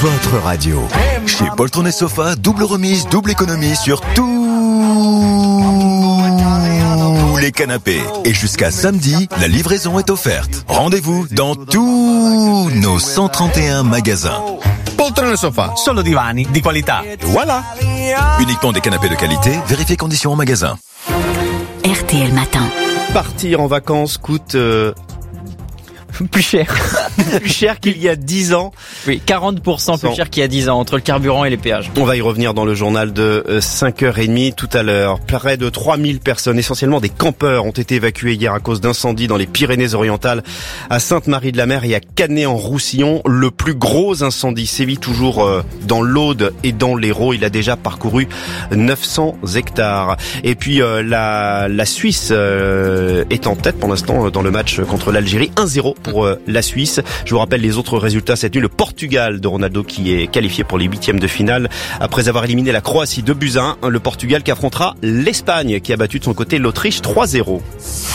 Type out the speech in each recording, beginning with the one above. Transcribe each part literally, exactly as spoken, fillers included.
votre radio. Chez Poltron et Sofa, double remise, double économie sur tous les canapés. Et jusqu'à samedi, la livraison est offerte. Rendez-vous dans tous nos cent trente et un magasins. Poltron et Sofa. Solo divani di qualità. Voilà. Uniquement des canapés de qualité, vérifiez conditions en magasin. R T L Matin. Partir en vacances coûte... Euh... Plus cher. plus cher qu'il y a dix ans. Oui, quarante pour cent plus cher qu'il y a dix ans, entre le carburant et les péages. On va y revenir dans le journal de cinq heures trente tout à l'heure. Près de trois mille personnes, essentiellement des campeurs, ont été évacuées hier à cause d'incendies dans les Pyrénées-Orientales, à Sainte-Marie-de-la-Mer et à Canet-en-Roussillon. Le plus gros incendie sévit toujours dans l'Aude et dans l'Hérault. Il a déjà parcouru neuf cents hectares. Et puis euh, la, la Suisse euh, est en tête pour l'instant dans le match contre l'Algérie. un zéro pour euh, la Suisse. Je vous rappelle les autres résultats cette nuit. Le Portugal de Ronaldo qui est qualifié pour les huitièmes de finale après avoir éliminé la Croatie deux buts à un. Le Portugal qui affrontera l'Espagne qui a battu de son côté l'Autriche trois zéro.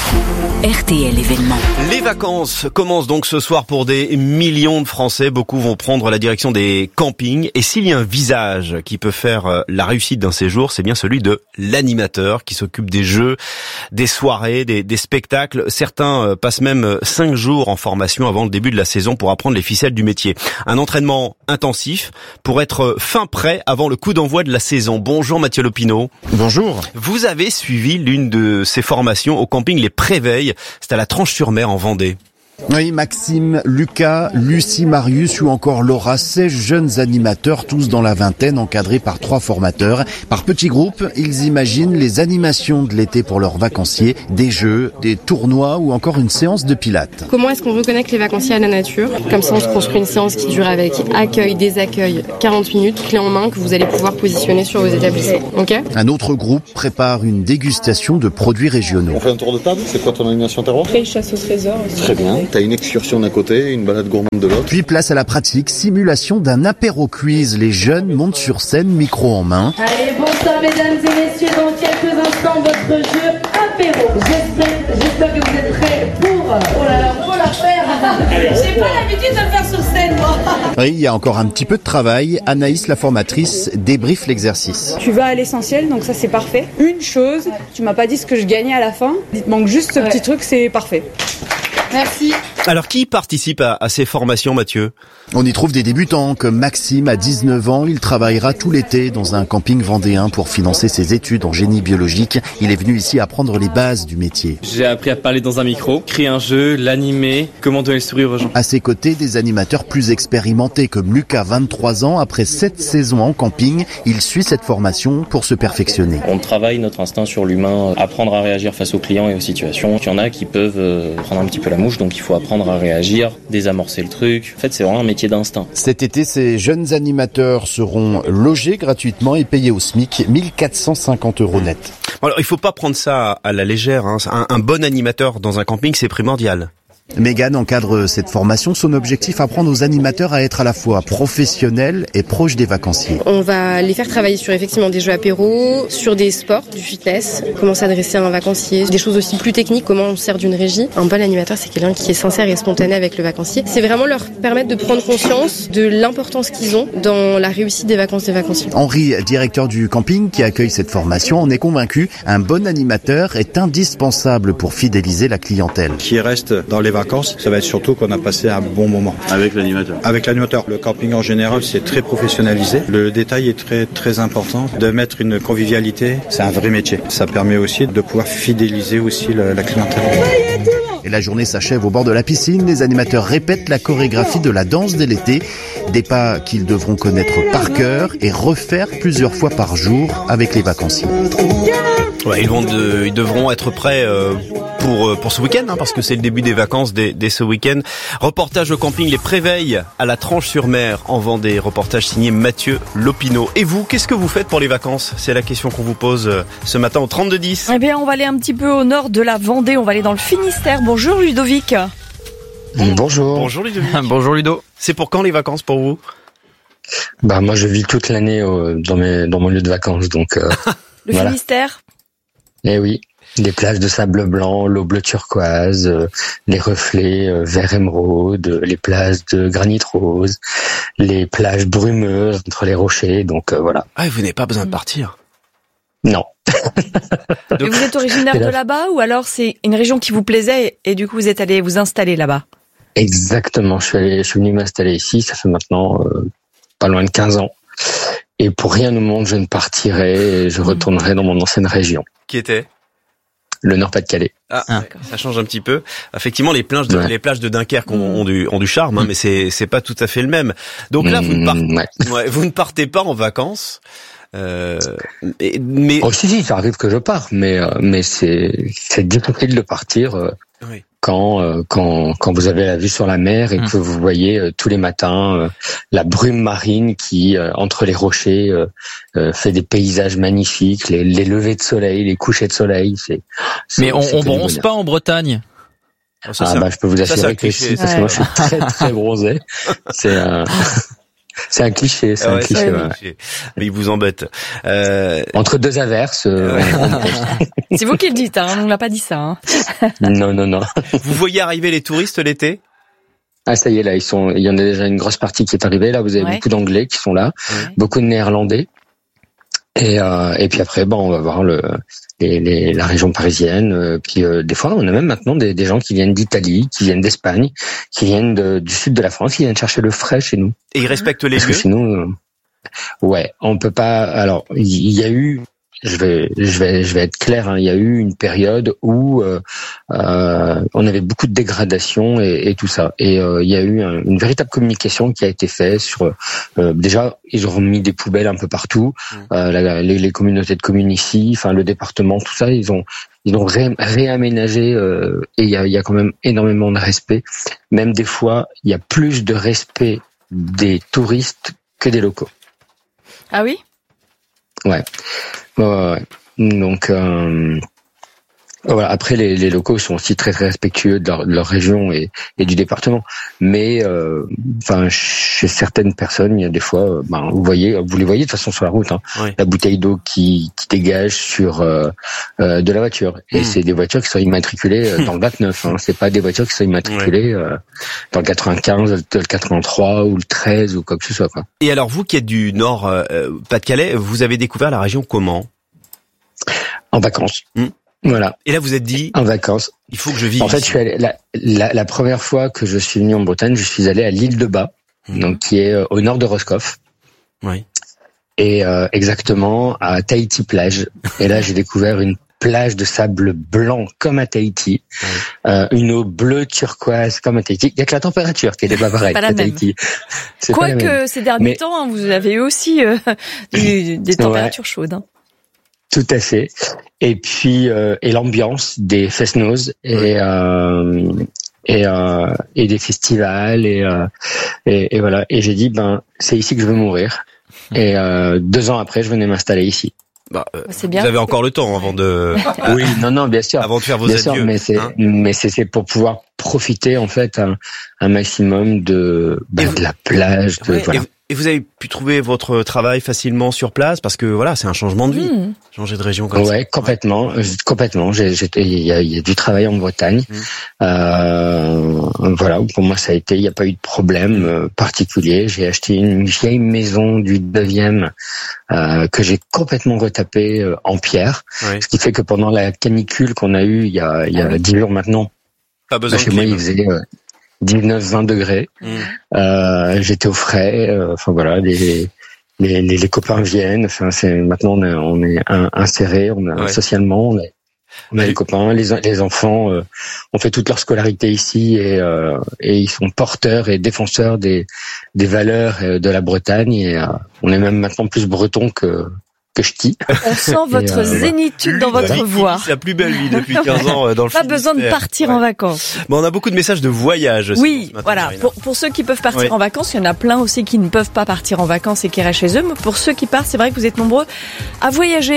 R T L événement. Les vacances commencent donc ce soir pour des millions de Français. Beaucoup vont prendre la direction des campings. Et s'il y a un visage qui peut faire la réussite d'un séjour, c'est bien celui de l'animateur qui s'occupe des jeux, des soirées, des, des spectacles. Certains passent même cinq jours en formation avant le début de la saison pour apprendre les ficelles du métier. Un entraînement intensif pour être fin prêt avant le coup d'envoi de la saison. Bonjour Mathieu Lopineau. Bonjour. Vous avez suivi l'une de ces formations au camping Les Préveilles. C'est à la Tranche-sur-Mer en Vendée. Oui, Maxime, Lucas, Lucie, Marius ou encore Laura, seize jeunes animateurs, tous dans la vingtaine, encadrés par trois formateurs. Par petits groupes, ils imaginent les animations de l'été pour leurs vacanciers, des jeux, des tournois ou encore une séance de pilates. Comment est-ce qu'on reconnecte les vacanciers à la nature ? Comme ça, on se construit une séance qui dure avec accueil, désaccueil, quarante minutes, clé en main, que vous allez pouvoir positionner sur vos établissements. Ok ? Un autre groupe prépare une dégustation de produits régionaux. On fait un tour de table ? C'est quoi ton animation terroir ? Après, chasse au trésor. Très bien. T'as une excursion d'un côté, une balade gourmande de l'autre. Puis place à la pratique, simulation d'un apéro quiz. Les jeunes montent sur scène, micro en main. Allez, bonsoir mesdames et messieurs, dans quelques instants, votre jeu apéro. J'espère, j'espère que vous êtes prêts pour... Oh là là, faut la faire. J'ai pas l'habitude de le faire sur scène, moi. Oui, il y a encore un petit peu de travail. Anaïs, la formatrice, débriefe l'exercice. Tu vas à l'essentiel, donc ça c'est parfait. Une chose, tu m'as pas dit ce que je gagnais à la fin. Il te manque juste ce ouais. petit truc, c'est parfait. Merci. Alors, qui participe à, à ces formations, Mathieu ? On y trouve des débutants, comme Maxime, à dix-neuf ans. Il travaillera tout l'été dans un camping vendéen pour financer ses études en génie biologique. Il est venu ici apprendre les bases du métier. J'ai appris à parler dans un micro, créer un jeu, l'animer, comment donner le sourire aux gens. À ses côtés, des animateurs plus expérimentés, comme Lucas, vingt-trois ans. Après sept saisons en camping, il suit cette formation pour se perfectionner. On travaille notre instinct sur l'humain, apprendre à réagir face aux clients et aux situations. Il y en a qui peuvent prendre un petit peu la mouche, donc il faut apprendre à réagir, désamorcer le truc. En fait, c'est vraiment un métier d'instinct. Cet été, ces jeunes animateurs seront logés gratuitement et payés au SMIC, mille quatre cent cinquante euros net. Alors, il faut pas prendre ça à la légère, hein. Un, un bon animateur dans un camping, c'est primordial. Mégane encadre cette formation. Son objectif, apprendre aux animateurs à être à la fois professionnels et proches des vacanciers. On va les faire travailler sur effectivement des jeux apéro, sur des sports, du fitness, comment s'adresser à un vacancier, des choses aussi plus techniques, comment on sert d'une régie. Un bon animateur, c'est quelqu'un qui est sincère et spontané avec le vacancier. C'est vraiment leur permettre de prendre conscience de l'importance qu'ils ont dans la réussite des vacances des vacanciers. Henri, directeur du camping qui accueille cette formation, en est convaincu. Un bon animateur est indispensable pour fidéliser la clientèle. Qui reste dans les vacances, ça va être surtout qu'on a passé un bon moment. Avec l'animateur. Avec l'animateur. Le camping en général, c'est très professionnalisé. Le détail est très très important. De mettre une convivialité, c'est un vrai métier. Ça permet aussi de pouvoir fidéliser aussi la, la clientèle. Et la journée s'achève au bord de la piscine. Les animateurs répètent la chorégraphie de la danse dès l'été. Des pas qu'ils devront connaître par cœur et refaire plusieurs fois par jour avec les vacanciers. Ouais, ils, vont de, ils devront être prêts euh, pour, pour ce week-end, hein, parce que c'est le début des vacances dès, dès ce week-end. Reportage au camping Les Préveilles à la Tranche-sur-Mer en Vendée. Reportage signé Mathieu Lopineau. Et vous, qu'est-ce que vous faites pour les vacances ? C'est la question qu'on vous pose ce matin au trente-deux dix. Eh bien, on va aller un petit peu au nord de la Vendée. On va aller dans le Finistère. Bonjour Ludovic. Bonjour. Bonjour Ludovic. Bonjour Ludo. C'est pour quand les vacances pour vous ? Bah moi je vis toute l'année euh, dans mes dans mon lieu de vacances, donc euh, le voilà. Finistère. Eh oui, des plages de sable blanc, l'eau bleu turquoise, euh, les reflets euh, vert émeraude, les plages de granit rose, les plages brumeuses entre les rochers. Donc euh, voilà. Ah, vous n'avez pas besoin de partir. Non. Et vous êtes originaire de là-bas ou alors c'est une région qui vous plaisait et du coup vous êtes allé vous installer là-bas? Exactement. Je suis allé, je suis venu m'installer ici. Ça fait maintenant euh, pas loin de quinze ans. Et pour rien au monde, je ne partirai et je retournerai dans mon ancienne région. Qui était? Le Nord-Pas-de-Calais. Ah, ah. Ça change un petit peu. Effectivement, les plages de, ouais. les plages de Dunkerque ont, ont, du, ont du charme, hein, mais c'est, c'est pas tout à fait le même. Donc là, vous ne partez, ouais. Ouais, vous ne partez pas en vacances. Euh, mais, mais... Oh, si, si, ça arrive que je parte, mais, euh, mais c'est, c'est difficile de partir. Euh, oui. Quand, euh, quand, quand vous avez la vue sur la mer et mmh. que vous voyez euh, tous les matins euh, la brume marine qui, euh, entre les rochers, euh, euh, fait des paysages magnifiques, les, les levées de soleil, les couchers de soleil. C'est, c'est Mais on, on bronze pas en Bretagne. Oh, ça, ah bah je peux vous assurer ça, que si, parce que moi je suis très très bronzé. C'est un... C'est un cliché, c'est ah ouais, un cliché. C'est un cliché. Ouais. Mais il vous embête. Euh... Entre deux averses. Euh, c'est vous qui le dites, hein, on ne l'a pas dit ça. Hein. Non, non, non. Vous voyez arriver les touristes l'été? Ah ça y est là, ils sont. Il y en a déjà une grosse partie qui est arrivée. Là, vous avez ouais. beaucoup d'Anglais qui sont là, ouais. beaucoup de Néerlandais. Et euh, et puis après, bon, on va voir le les, les la région parisienne. Euh, puis euh, des fois, on a même maintenant des, des gens qui viennent d'Italie, qui viennent d'Espagne, qui viennent de, du sud de la France, qui viennent chercher le frais chez nous. Et ils respectent les Parce lieux. Que chez nous, euh, ouais, on peut pas. Alors, il y, y a eu. Je vais, je vais, je vais être clair. Hein, il y a eu une période où euh, euh, on avait beaucoup de dégradation et, et tout ça. Et euh, il y a eu un, une véritable communication qui a été faite sur. Euh, déjà, ils ont mis des poubelles un peu partout. Mmh. Euh, la, les, les communautés de communes ici, enfin le département, tout ça, ils ont, ils ont ré, réaménagé. Euh, et il y a, il y a quand même énormément de respect. Même des fois, il y a plus de respect des touristes que des locaux. Ah oui. Ouais. Ouais, ouais. Donc euh, voilà. Après, les, les locaux sont aussi très très respectueux de leur, de leur région et, et du département. Mais enfin, euh, chez certaines personnes, il y a des fois, euh, ben, vous voyez, vous les voyez de toute façon sur la route, hein, oui. la bouteille d'eau qui, qui dégage sur euh, euh, de la voiture. Et mmh. c'est des voitures qui sont immatriculées euh, dans le vingt-neuf. Hein. C'est pas des voitures qui sont immatriculées oui. euh, dans le quatre-vingt-quinze, le quatre-vingt-trois ou le treize ou quoi que ce soit. Quoi. Et alors, vous qui êtes du Nord, euh, Pas-de-Calais, vous avez découvert la région comment? En vacances. Mmh. Voilà. Et là, vous êtes dit en vacances. Il faut que je vive. En fait, ici. je suis allé, la, la, la première fois que je suis venu en Bretagne, je suis allé à l'île de Bas, mmh. donc qui est au nord de Roscoff. Oui. Et euh, exactement à Tahiti plage. Et là, j'ai découvert une plage de sable blanc comme à Tahiti, oui. euh, une eau bleue turquoise comme à Tahiti. Il y a que la température qui n'est pas pareille à Tahiti. Quoique ces derniers Mais... temps, hein, vous avez eu aussi euh, des, des températures ouais. chaudes. Hein. Tout à fait. Et puis euh, et l'ambiance des fest-noz et oui. euh, et euh, et des festivals et, euh, et et voilà. Et j'ai dit ben c'est ici que je veux mourir. Et euh, deux ans après, je venais m'installer ici. Bah, euh, c'est bien. Vous avez encore le temps avant de. Oui, non, non, bien sûr. Avant de faire vos bien adieux. Sûr, mais c'est, hein mais c'est, c'est pour pouvoir profiter en fait un, un maximum de, bah, vous... de la plage. De, ouais, voilà. Et vous, et vous avez pu trouver votre travail facilement sur place parce que voilà, c'est un changement de vie, mmh. changer de région comme ouais, ça. Ouais, complètement, complètement. J'ai, j'ai, il y a, il y a du travail en Bretagne. Mmh. Euh, voilà, pour moi ça a été, il n'y a pas eu de problème euh, particulier. J'ai acheté une vieille maison du neuvième euh, que j'ai complètement retapée euh, en pierre, ouais. ce qui fait que pendant la canicule qu'on a eue il y a, il y a ah, dix oui. jours maintenant, pas besoin bah, chez de moi il faisait euh, dix-neuf vingt degrés. Mmh. Euh, j'étais au frais. Euh, enfin voilà, les, les les les copains viennent. Enfin c'est maintenant on est on est insérés, on a ouais. socialement on est on a ouais. les copains, les les enfants euh, ont fait toute leur scolarité ici et euh, et ils sont porteurs et défenseurs des des valeurs de la Bretagne et euh, on est même maintenant plus breton que que ch'ti. On sent votre euh, zénitude dans votre voix. C'est la plus belle vie depuis quinze ans dans le Pas besoin de partir ouais. en vacances. Bon, on a beaucoup de messages de voyage aussi. Oui, voilà. Pour, pour ceux qui peuvent partir oui. en vacances, il y en a plein aussi qui ne peuvent pas partir en vacances et qui restent chez eux. Mais pour ceux qui partent, c'est vrai que vous êtes nombreux à voyager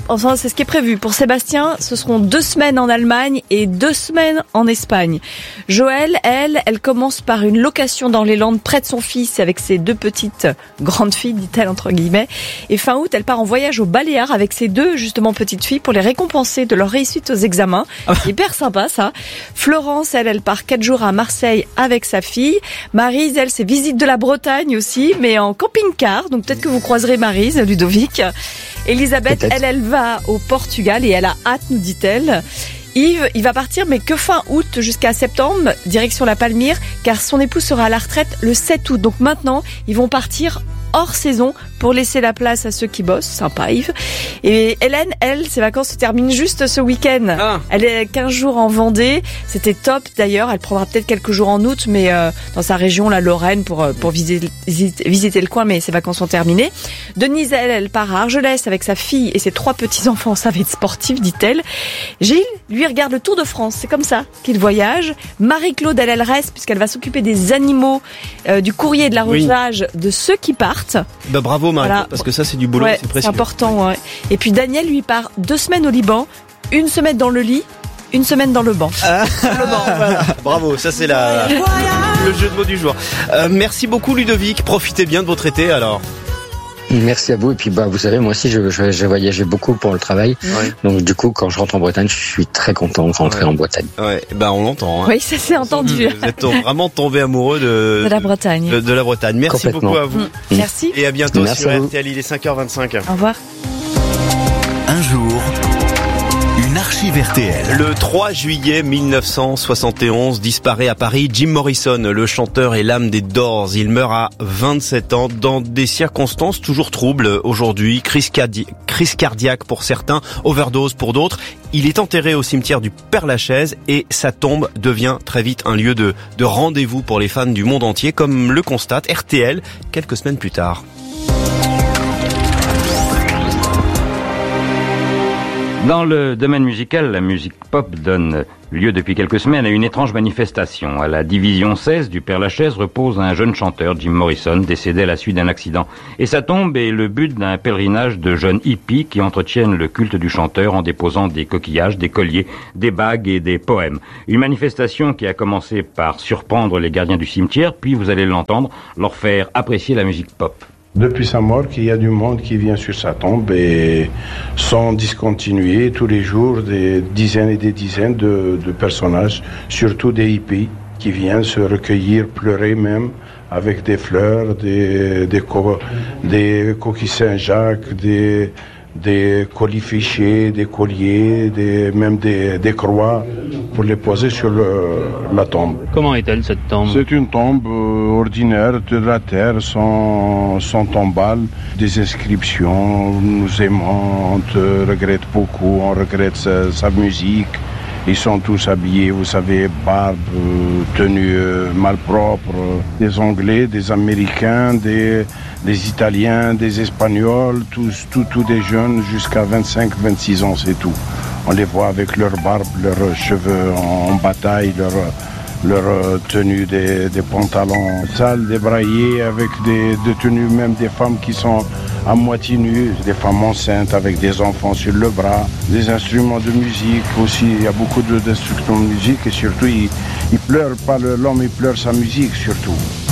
enfin c'est ce qui est prévu. Pour Sébastien, ce seront deux semaines en Allemagne et deux semaines en Espagne. Joël, elle, elle commence par une location dans les Landes près de son fils avec ses deux petites grandes filles, dit-elle entre guillemets. Et fin août, elle part en voyage aux Baléares avec ses deux justement petites filles pour les récompenser de leur réussite aux examens. Hyper sympa ça. Florence, elle, elle part quatre jours à Marseille avec sa fille. Maryse, elle, c'est visite de la Bretagne aussi, mais en camping-car. Donc peut-être que vous croiserez Maryse, Ludovic. Elisabeth, peut-être. elle, elle va au Portugal et elle a hâte, nous dit-elle. Yves, il va partir, mais que fin août jusqu'à septembre, direction la Palmyre, car son époux sera à la retraite le sept août. Donc maintenant, ils vont partir hors saison pour laisser la place à ceux qui bossent. Sympa, Yves. Et Hélène, elle, ses vacances se terminent juste ce week-end. Ah. Elle est quinze jours en Vendée. C'était top d'ailleurs. Elle prendra peut-être quelques jours en août, mais euh, dans sa région, la Lorraine, pour pour visiter, visiter le coin, mais ses vacances sont terminées. Denise, elle, elle part à Argelès avec sa fille et ses trois petits-enfants. Ça va être sportif, dit-elle. Gilles, lui, regarde le Tour de France. C'est comme ça qu'il voyage. Marie-Claude, elle, elle reste puisqu'elle va s'occuper des animaux, euh, du courrier et de l'arrosage oui. de ceux qui partent. Bah bravo Marie, voilà. Parce que ça c'est du boulot, ouais, c'est précieux. C'est important. Ouais. Et puis Daniel lui part deux semaines au Liban, une semaine dans le lit, une semaine dans le banc. Ah. Le banc voilà. Bravo, ça c'est la, le jeu de mots du jour. Euh, merci beaucoup Ludovic, profitez bien de votre été alors. Merci à vous. Et puis, bah, vous savez, moi aussi, je, je, je voyageais beaucoup pour le travail. Ouais. Donc, du coup, quand je rentre en Bretagne, je suis très content de rentrer ouais. en Bretagne. Ouais, bah, on l'entend. Hein. Oui, ça s'est entendu. Vous êtes vraiment tombé amoureux de, de la Bretagne. De, de la Bretagne. Merci beaucoup à vous. Mmh. Merci. Et à bientôt Merci sur à R T L. Il est cinq heures vingt-cinq. Au revoir. Un jour, une archive R T L. Le trois juillet mille neuf cent soixante et onze disparaît à Paris Jim Morrison, le chanteur et l'âme des Doors. Il meurt à vingt-sept ans dans des circonstances toujours troubles aujourd'hui. Crise, cardi- crise cardiaque pour certains, overdose pour d'autres. Il est enterré au cimetière du Père-Lachaise et sa tombe devient très vite un lieu de, de rendez-vous pour les fans du monde entier, comme le constate R T L quelques semaines plus tard. Dans le domaine musical, la musique pop donne lieu depuis quelques semaines à une étrange manifestation. À la division seize du Père-Lachaise repose un jeune chanteur, Jim Morrison, décédé à la suite d'un accident. Et sa tombe est le but d'un pèlerinage de jeunes hippies qui entretiennent le culte du chanteur en déposant des coquillages, des colliers, des bagues et des poèmes. Une manifestation qui a commencé par surprendre les gardiens du cimetière, puis vous allez l'entendre, leur faire apprécier la musique pop. Depuis sa mort, qu'il y a du monde qui vient sur sa tombe et sans discontinuer tous les jours des dizaines et des dizaines de, de personnages, surtout des hippies, qui viennent se recueillir, pleurer même, avec des fleurs, des, des, co- des coquilles Saint-Jacques, des, des colifichets, des colliers, des, même des, des croix pour les poser sur le, la tombe. Comment est-elle cette tombe ? C'est une tombe euh, ordinaire de la terre, sans, sans tombale, des inscriptions. Nous aimons, on te regrette beaucoup, on regrette sa, sa musique. Ils sont tous habillés, vous savez, barbe, euh, tenue euh, malpropre. Des Anglais, des Américains, des, des Italiens, des Espagnols, tous, tous, tous des jeunes jusqu'à vingt-cinq vingt-six ans, c'est tout. On les voit avec leur barbe, leurs cheveux en, en bataille, leur, leur tenue, des, des pantalons sales, débraillés, avec des, des tenues même des femmes qui sont à moitié nues, des femmes enceintes avec des enfants sur le bras, des instruments de musique aussi. Il y a beaucoup de, d'instruments de musique et surtout, ils, ils pleurent pas, l'homme il pleure sa musique surtout.